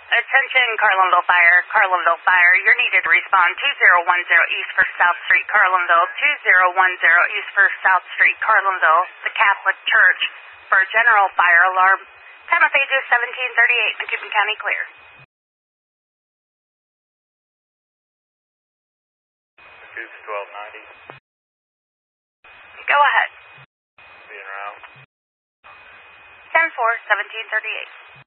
Attention, Carlinville Fire. You're needed to respond 2010 East First South Street, Carlinville. 2010 East First South Street, Carlinville, the Catholic Church, for a general fire alarm. Time of pages 1738, Macomb County clear. Macomb's 1290. Go ahead. Being around. 10-4, 1738.